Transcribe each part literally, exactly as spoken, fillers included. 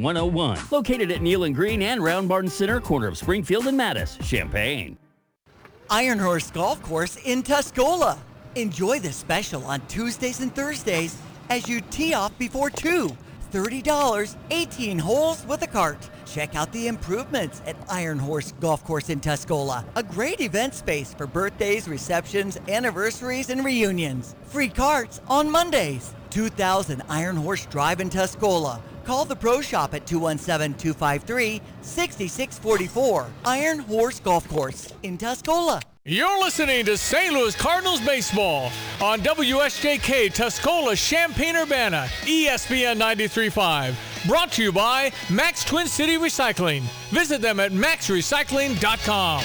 one oh one. Located at Neal and Green and Round Barn Center, corner of Springfield and Mattis, Champaign. Iron Horse Golf Course in Tuscola. Enjoy the special on Tuesdays and Thursdays as you tee off before two. thirty dollars, eighteen holes with a cart. Check out the improvements at Iron Horse Golf Course in Tuscola. A great event space for birthdays, receptions, anniversaries, and reunions. Free carts on Mondays. two thousand Iron Horse Drive in Tuscola. Call the Pro Shop at two one seven, two five three, six six four four. Iron Horse Golf Course in Tuscola. You're listening to Saint Louis Cardinals baseball on W S J K Tuscola, Champaign-Urbana, E S P N ninety-three point five. Brought to you by Max Twin City Recycling. Visit them at max recycling dot com.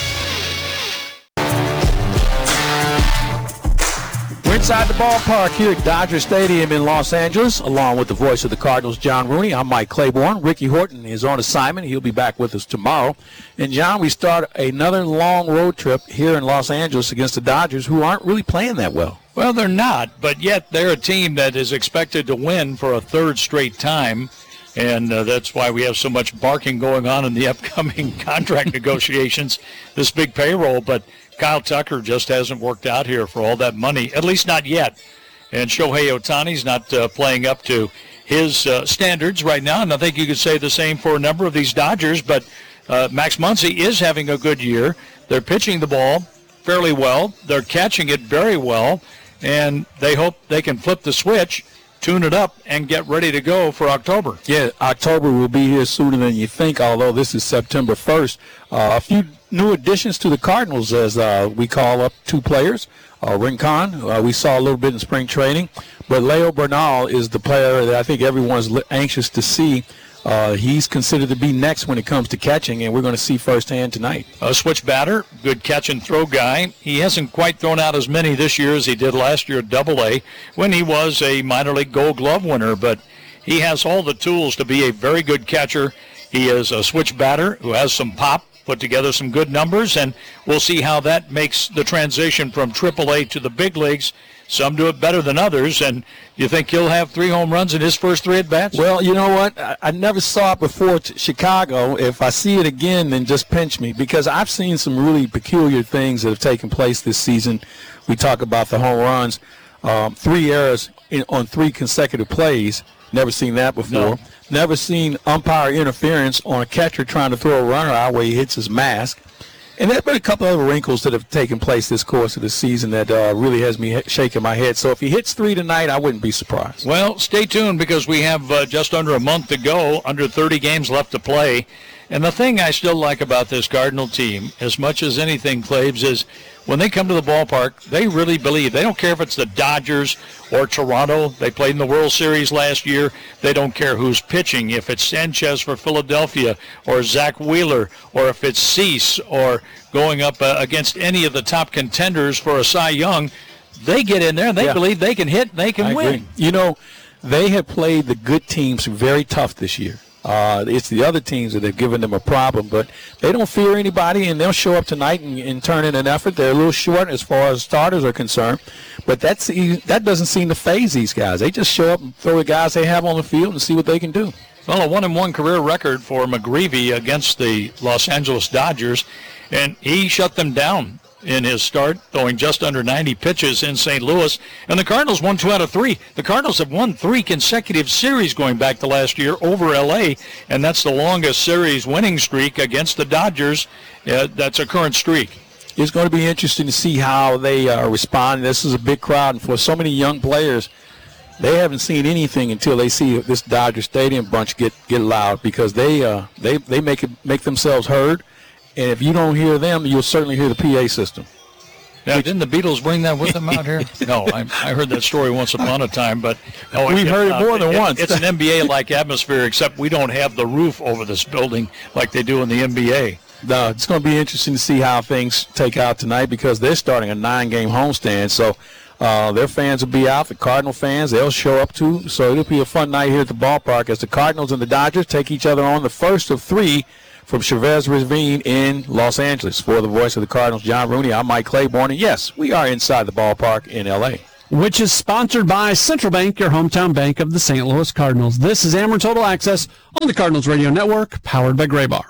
We're inside the ballpark here at Dodger Stadium in Los Angeles, along with the voice of the Cardinals, John Rooney. I'm Mike Claiborne. Ricky Horton is on assignment. He'll be back with us tomorrow. And, John, we start another long road trip here in Los Angeles against the Dodgers, who aren't really playing that well. Well, they're not, but yet they're a team that is expected to win for a third straight time. And uh, that's why we have so much barking going on in the upcoming contract negotiations, this big payroll. But Kyle Tucker just hasn't worked out here for all that money, at least not yet. And Shohei Ohtani's not uh, playing up to his uh, standards right now. And I think you could say the same for a number of these Dodgers. But uh, Max Muncy is having a good year. They're pitching the ball fairly well. They're catching it very well. And they hope they can flip the switch, tune it up, and get ready to go for October. Yeah, October will be here sooner than you think, although this is September first. Uh, a few new additions to the Cardinals as uh, we call up two players. Uh, Rincon, uh, we saw a little bit in spring training, but Leo Bernal is the player that I think everyone's anxious to see. Uh, he's considered to be next when it comes to catching, and we're going to see firsthand tonight. A switch batter, good catch and throw guy. He hasn't quite thrown out as many this year as he did last year at Double A when he was a minor league Gold Glove winner, but he has all the tools to be a very good catcher. He is a switch batter who has some pop, put together some good numbers, and we'll see how that makes the transition from Triple A to the big leagues. Some do it better than others, and you think he'll have three home runs in his first three at-bats? Well, you know what? I, I never saw it before t- Chicago. If I see it again, then just pinch me, because I've seen some really peculiar things that have taken place this season. We talk about the home runs, um, three errors in, on three consecutive plays. Never seen that before. No. Never seen umpire interference on a catcher trying to throw a runner out where he hits his mask. And there's been a couple other wrinkles that have taken place this course of the season that uh, really has me shaking my head. So if he hits three tonight, I wouldn't be surprised. Well, stay tuned because we have uh, just under a month to go, under thirty games left to play. And the thing I still like about this Cardinal team, as much as anything, Claves, is when they come to the ballpark, they really believe. They don't care if it's the Dodgers or Toronto. They played in the World Series last year. They don't care who's pitching, if it's Sanchez for Philadelphia or Zach Wheeler, or if it's Cease or going up uh, against any of the top contenders for a Cy Young. They get in there and they yeah. believe they can hit and they can I win. Agree. You know, they have played the good teams very tough this year. Uh, it's the other teams that have given them a problem, but they don't fear anybody, and they'll show up tonight and, and turn in an effort. They're a little short as far as starters are concerned, but that's that doesn't seem to faze these guys. They just show up and throw the guys they have on the field and see what they can do. Well, a one and one career record for McGreevy against the Los Angeles Dodgers, and he shut them down in his start, throwing just under ninety pitches in Saint Louis. And the Cardinals won two out of three. The Cardinals have won three consecutive series going back to last year over L A, and that's the longest series winning streak against the Dodgers. Uh, that's a current streak. It's going to be interesting to see how they uh, respond. This is a big crowd, and for so many young players, they haven't seen anything until they see this Dodger Stadium bunch get, get loud, because they uh, they they make it make themselves heard. And if you don't hear them, you'll certainly hear the P A system. Now, didn't the Beatles bring that with them out here? No, I, I heard that story once upon a time, but no, we've it, heard it more uh, than it, once. It's an N B A-like atmosphere, except we don't have the roof over this building like they do in the N B A. No, it's going to be interesting to see how things take out tonight, because they're starting a nine-game homestand. So uh, their fans will be out. The Cardinal fans, they'll show up too. So it'll be a fun night here at the ballpark as the Cardinals and the Dodgers take each other on, the first of three from Chavez Ravine in Los Angeles. For the voice of the Cardinals, John Rooney, I'm Mike Claiborne. And yes, we are inside the ballpark in L A. which is sponsored by Central Bank, your hometown bank of the Saint Louis Cardinals. This is Ameren Total Access on the Cardinals Radio Network, powered by Graybar.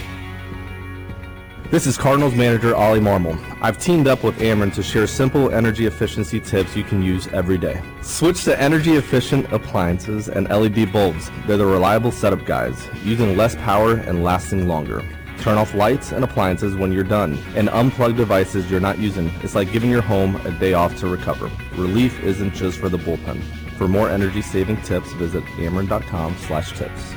This is Cardinals manager Ollie Marmol. I've teamed up with Ameren to share simple energy efficiency tips you can use every day. Switch to energy-efficient appliances and L E D bulbs. They're the reliable setup guys, using less power and lasting longer. Turn off lights and appliances when you're done, and unplug devices you're not using. It's like giving your home a day off to recover. Relief isn't just for the bullpen. For more energy-saving tips, visit ameren.com slash tips.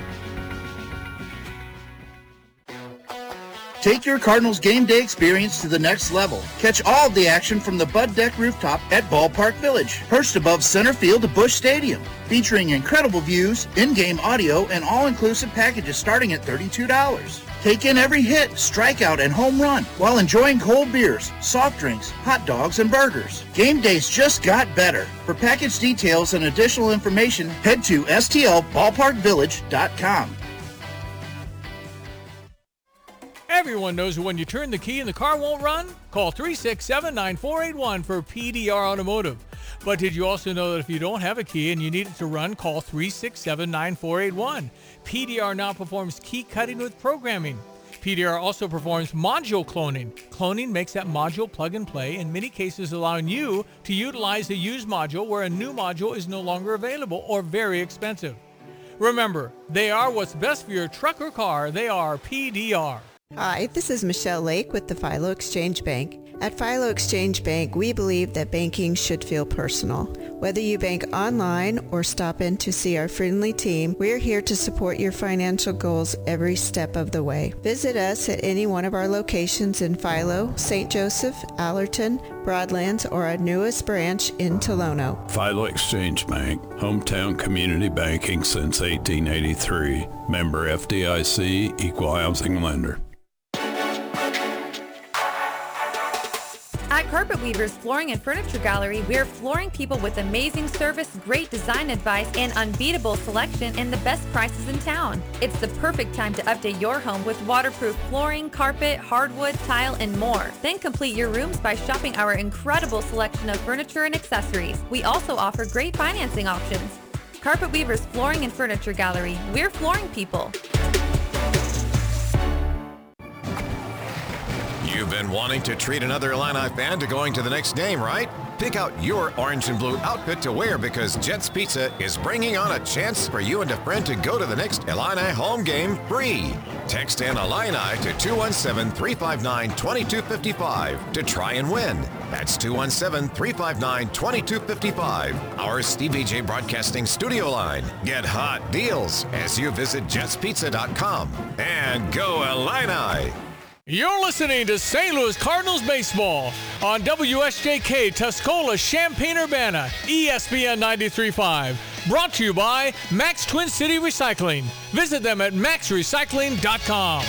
Take your Cardinals game day experience to the next level. Catch all of the action from the Bud Deck rooftop at Ballpark Village, perched above center field at Busch Stadium. Featuring incredible views, in-game audio, and all-inclusive packages starting at thirty-two dollars. Take in every hit, strikeout, and home run while enjoying cold beers, soft drinks, hot dogs, and burgers. Game days just got better. For package details and additional information, head to S T L ballpark village dot com. Everyone knows when you turn the key and the car won't run? Call three six seven, nine four eight one for P D R Automotive. But did you also know that if you don't have a key and you need it to run, call three six seven, nine four eight one. P D R now performs key cutting with programming. P D R also performs module cloning. Cloning makes that module plug and play, in many cases allowing you to utilize a used module where a new module is no longer available or very expensive. Remember, they are what's best for your truck or car. They are P D R. Hi, this is Michelle Lake with the Philo Exchange Bank. At Philo Exchange Bank, we believe that banking should feel personal. Whether you bank online or stop in to see our friendly team, we're here to support your financial goals every step of the way. Visit us at any one of our locations in Philo, Saint Joseph, Allerton, Broadlands, or our newest branch in Tolono. Philo Exchange Bank, hometown community banking since eighteen eighty-three. Member F D I C, equal housing lender. At Carpet Weavers Flooring and Furniture Gallery, we're flooring people with amazing service, great design advice, and unbeatable selection and the best prices in town. It's the perfect time to update your home with waterproof flooring, carpet, hardwood, tile, and more. Then complete your rooms by shopping our incredible selection of furniture and accessories. We also offer great financing options. Carpet Weavers Flooring and Furniture Gallery, we're flooring people. You've been wanting to treat another Illini fan to going to the next game, right? Pick out your orange and blue outfit to wear because Jet's Pizza is bringing on a chance for you and a friend to go to the next Illini home game free. Text in Illini to two one seven, three five nine, two two five five to try and win. That's two one seven, three five nine, two two five five. Our Stevie J Broadcasting studio line. Get hot deals as you visit jets pizza dot com. And go Illini! You're listening to Saint Louis Cardinals baseball on W S J K Tuscola Champaign-Urbana, E S P N ninety-three point five. Brought to you by Max Twin City Recycling. Visit them at max recycling dot com.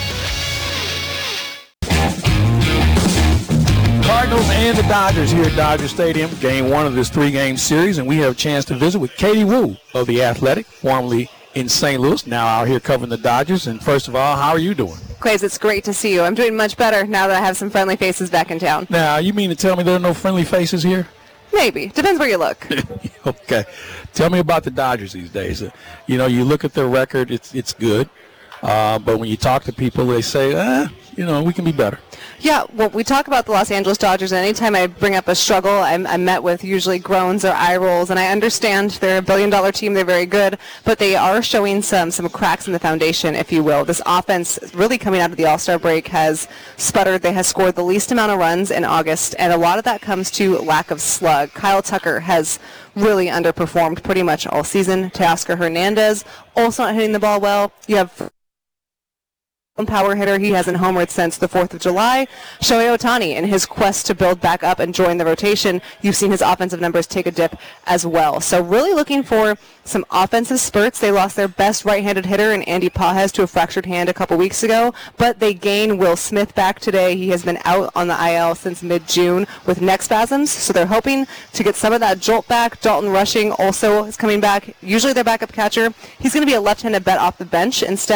Cardinals and the Dodgers here at Dodger Stadium, game one of this three-game series, and we have a chance to visit with Katie Woo of The Athletic, formerly in Saint Louis, now out here covering the Dodgers. And first of all, how are you doing? Clays, it's great to see you. I'm doing much better now that I have some friendly faces back in town. Now, you mean to tell me there are no friendly faces here? Maybe. Depends where you look. Okay. Tell me about the Dodgers these days. Uh, you know, you look at their record, it's it's good. Uh, but when you talk to people, they say, eh, you know, we can be better. Yeah, well, we talk about the Los Angeles Dodgers, and anytime I bring up a struggle, I'm, I'm met with usually groans or eye rolls, and I understand they're a billion-dollar team, they're very good, but they are showing some some cracks in the foundation, if you will. This offense, really coming out of the All-Star break, has sputtered. They have scored the least amount of runs in August, and a lot of that comes to lack of slug. Kyle Tucker has really underperformed pretty much all season. Teoscar Hernandez also not hitting the ball well. You have power hitter. He hasn't homered since the fourth of July. Shohei Ohtani, in his quest to build back up and join the rotation, you've seen his offensive numbers take a dip as well. So really looking for some offensive spurts. They lost their best right-handed hitter in Andy Pages to a fractured hand a couple weeks ago, but they gain Will Smith back today. He has been out on the I L since mid-June with neck spasms, so they're hoping to get some of that jolt back. Dalton Rushing also is coming back. Usually their backup catcher. He's going to be a left-handed bet off the bench instead.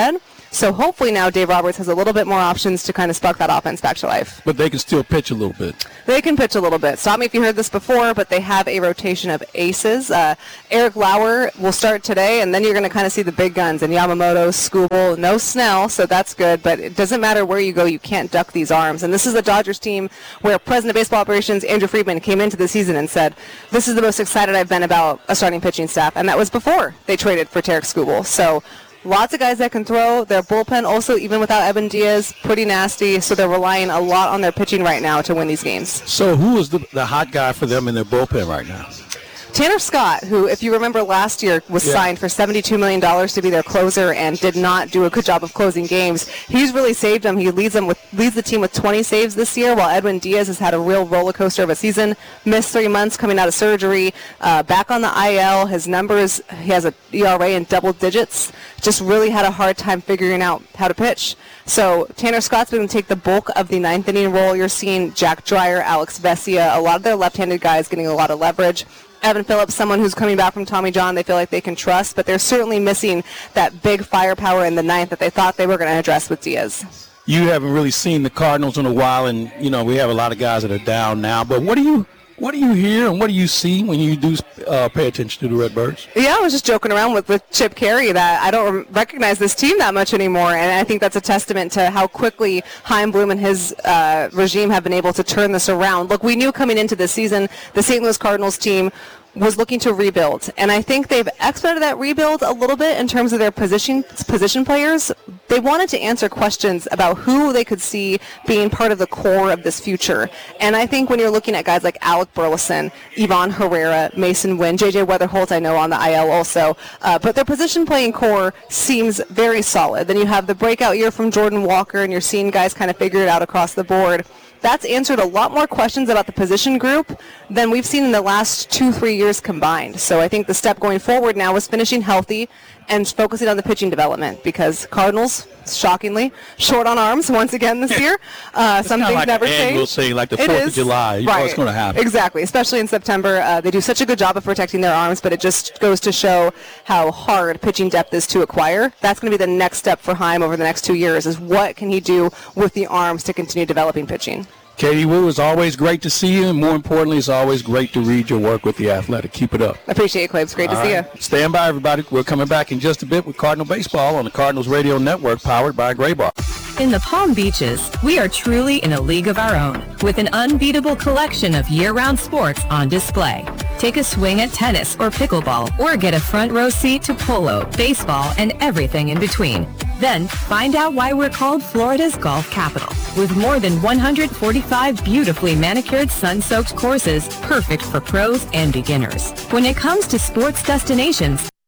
So hopefully now Dave Roberts has a little bit more options to kind of spark that offense back to life. But they can still pitch a little bit. They can pitch a little bit. Stop me if you heard this before, but they have a rotation of aces. Uh, Eric Lauer will start today, and then you're going to kind of see the big guns in Yamamoto, Skubal, no Snell, so that's good. But it doesn't matter where you go, you can't duck these arms. And this is the Dodgers team where President of Baseball Operations Andrew Friedman came into the season and said, this is the most excited I've been about a starting pitching staff, and that was before they traded for Tarek Skubal. So lots of guys that can throw. Their bullpen also, even without Evan Diaz, pretty nasty. So they're relying a lot on their pitching right now to win these games. So who is the, the hot guy for them in their bullpen right now? Tanner Scott, who, if you remember last year, was yeah. signed for seventy-two million dollars to be their closer and did not do a good job of closing games. He's really saved them. He leads them with leads the team with twenty saves this year, while Edwin Diaz has had a real roller coaster of a season. Missed three months coming out of surgery. Uh, back on the I L. His numbers, he has an E R A in double digits. Just really had a hard time figuring out how to pitch. So Tanner Scott's going to take the bulk of the ninth inning role. You're seeing Jack Dreyer, Alex Vesia, a lot of their left-handed guys getting a lot of leverage. Evan Phillips, someone who's coming back from Tommy John, they feel like they can trust, but they're certainly missing that big firepower in the ninth that they thought they were going to address with Diaz. You haven't really seen the Cardinals in a while, and, you know, we have a lot of guys that are down now, but what do you what do you hear and what do you see when you do uh, pay attention to the Redbirds? Yeah, I was just joking around with, with Chip Carey that I don't recognize this team that much anymore, and I think that's a testament to how quickly Chaim Bloom and his uh, regime have been able to turn this around. Look, we knew coming into this season the Saint Louis Cardinals team was looking to rebuild, and I think they've expedited that rebuild a little bit in terms of their position position players. They wanted to answer questions about who they could see being part of the core of this future, and I think when you're looking at guys like Alec Burleson, Ivan Herrera, Mason Wynn, J J Weatherholt, I know on the I L also, uh, but their position playing core seems very solid. Then you have the breakout year from Jordan Walker, and you're seeing guys kind of figure it out across the board. That's answered a lot more questions about the position group than we've seen in the last two, three years combined. So I think the step going forward now is finishing healthy and focusing on the pitching development, because Cardinals, shockingly, short on arms once again this year. Uh, some things like never an change. annual thing, like the fourth of July. You right. know what's going to happen. Exactly, especially in September. Uh, they do such a good job of protecting their arms, but it just goes to show how hard pitching depth is to acquire. That's going to be the next step for Chaim over the next two years, is what can he do with the arms to continue developing pitching. Katie Wu, it's always great to see you, and more importantly, it's always great to read your work with The Athletic. Keep it up. Appreciate it, Clips. Great All to see right. you. Stand by, everybody. We're coming back in just a bit with Cardinal Baseball on the Cardinals Radio Network, powered by Graybar. In the Palm Beaches, we are truly in a league of our own, with an unbeatable collection of year-round sports on display. Take a swing at tennis or pickleball, or get a front row seat to polo, baseball, and everything in between. Then, find out why we're called Florida's golf capital, with more than one hundred forty-five beautifully manicured, sun-soaked courses, perfect for pros and beginners. When it comes to sports destinations,